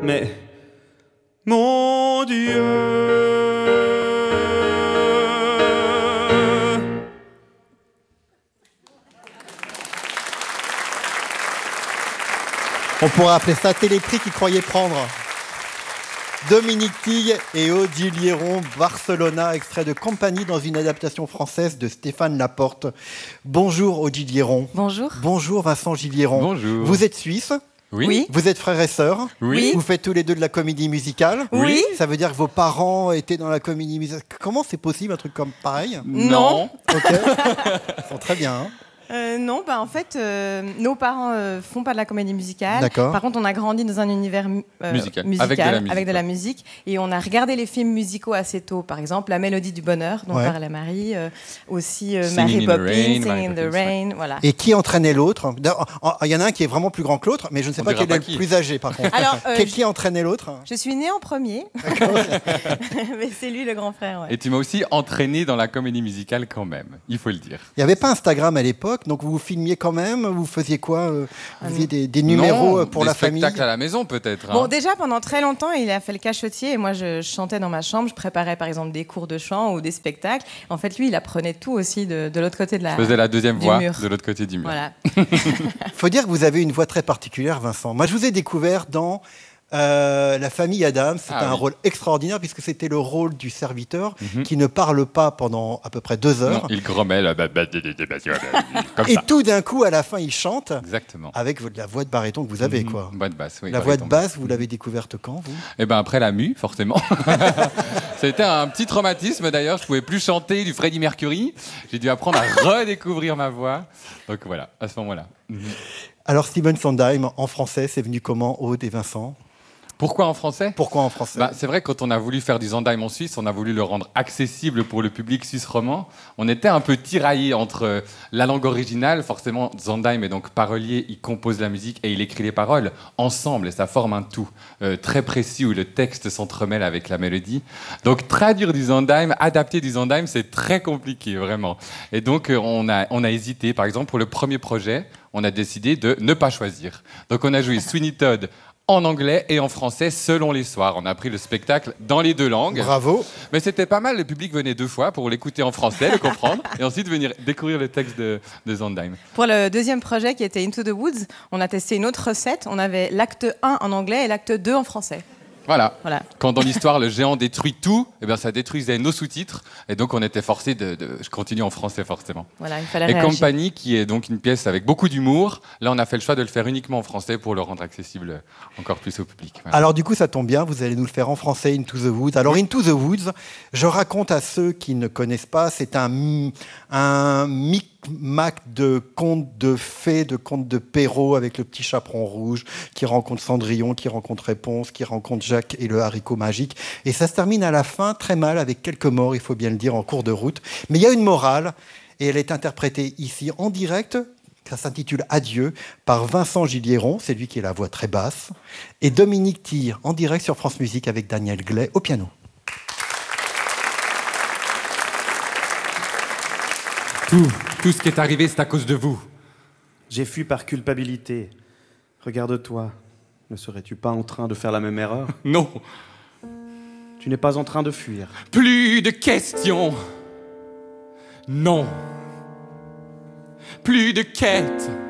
Mais, mon Dieu, On pourrait appeler ça Téléprix qui croyait prendre. Dominique Tille et Aude Gillieron, Barcelona, extrait de Compagnie dans une adaptation française de Stéphane Laporte. Bonjour Aude Gillieron. Bonjour. Bonjour Vincent Gillieron. Bonjour. Vous êtes suisse ? Oui. Vous êtes frères et sœurs ? Oui. Vous faites tous les deux de la comédie musicale ? Oui. Ça veut dire que vos parents étaient dans la comédie musicale. Comment c'est possible un truc comme pareil ? Non. Ok. Ils sont très bien. Hein. Non, en fait, nos parents font pas de la comédie musicale. D'accord. Par contre, on a grandi dans un univers Musical. musical, Avec de la musique, et on a regardé les films musicaux assez tôt. Par exemple, La Mélodie du Bonheur, dont parlait Marie, aussi Mary Poppins, Singing in the Rain, voilà. Et qui entraînait l'autre ? Il y en a un qui est vraiment plus grand que l'autre, mais je ne sais pas quel est le plus âgé par contre. Alors, Qui entraînait l'autre ? Je suis née en premier, mais c'est lui le grand frère. Ouais. Et tu m'as aussi entraîné dans la comédie musicale quand même, il faut le dire. Il n'y avait pas Instagram à l'époque, donc vous vous filmiez quand même. Vous faisiez quoi ? Vous faisiez des numéros pour la famille ? Des spectacles à la maison peut-être. Bon, déjà, pendant très longtemps, il a fait le cachotier et moi, je chantais dans ma chambre. Je préparais, par exemple, des cours de chant ou des spectacles. En fait, lui, il apprenait tout aussi de l'autre côté de la. Je faisais la deuxième voix mur. de l'autre côté du mur. Voilà. Faut dire que vous avez une voix très particulière, Vincent. Moi, je vous ai découvert dans La famille Adams. C'était un rôle extraordinaire puisque c'était le rôle du serviteur qui ne parle pas pendant à peu près 2 heures. Non, il grommelle. Comme Et ça. tout d'un coup, à la fin, il chante. Exactement. Avec la voix de baryton que vous avez, quoi. Voix de basse, oui. La voix de basse, vous l'avez découverte quand, vous ? Eh ben après la mue, forcément. C'était un petit traumatisme d'ailleurs. Je pouvais plus chanter du Freddie Mercury. J'ai dû apprendre à redécouvrir ma voix. Donc voilà, à ce moment-là. Alors, Stephen Sondheim, en français, c'est venu comment, Aude et Vincent ? Pourquoi en français ? Pourquoi en français ? C'est vrai que quand on a voulu faire du Sondheim en Suisse, on a voulu le rendre accessible pour le public suisse romand. On était un peu tiraillés entre la langue originale, forcément Sondheim est donc parolier, il compose la musique et il écrit les paroles ensemble et ça forme un tout très précis où le texte s'entremêle avec la mélodie. Donc traduire du Sondheim, adapter du Sondheim, c'est très compliqué vraiment. Et donc on a hésité. Par exemple, pour le premier projet, on a décidé de ne pas choisir. Donc on a joué Sweeney Todd en anglais et en français selon les soirs. On a pris le spectacle dans les 2 langues. Bravo. Mais c'était pas mal, le public venait 2 fois pour l'écouter en français, le comprendre, et ensuite venir découvrir le texte de Sondheim. Pour le deuxième projet qui était Into the Woods, on a testé une autre recette. On avait l'acte 1 en anglais et l'acte 2 en français. Voilà. Voilà. Quand dans l'histoire, le géant détruit tout, eh bien, ça détruisait nos sous-titres. Et donc, on était forcé je continue en français, forcément. Voilà, il fallait Et réagir. Compagnie, qui est donc une pièce avec beaucoup d'humour, là, on a fait le choix de le faire uniquement en français pour le rendre accessible encore plus au public. Voilà. Alors du coup, ça tombe bien, vous allez nous le faire en français, Into the Woods. Alors Into the Woods, je raconte à ceux qui ne connaissent pas, c'est un micmac de contes de fées, de contes de Perrault avec le petit chaperon rouge qui rencontre Cendrillon, qui rencontre Réponse, qui rencontre Jacques et le haricot magique. Et ça se termine à la fin très mal avec quelques morts, il faut bien le dire, en cours de route. Mais il y a une morale et elle est interprétée ici en direct. Ça s'intitule Adieu par Vincent Gillieron, c'est lui qui est la voix très basse, et Dominique Tille en direct sur France Musique avec Daniel Glay au piano. Tout ce qui est arrivé, c'est à cause de vous. j'ai fui par culpabilité. Regarde-toi, ne serais-tu pas en train de faire la même erreur ? Non, Tu n'es pas en train de fuir. plus de questions. Non. Plus de quêtes.